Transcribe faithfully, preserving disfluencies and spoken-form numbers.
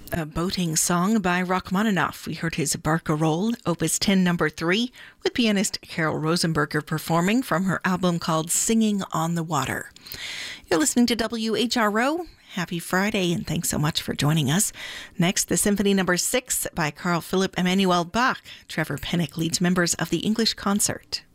a boating song by Rachmaninoff. We heard his Barcarolle, Opus ten, number three, with pianist Carol Rosenberger performing from her album called Singing on the Water. You're listening to W H R O. Happy Friday, and thanks so much for joining us. Next, the Symphony number six by Carl Philipp Emanuel Bach. Trevor Pennock leads members of the English Concert.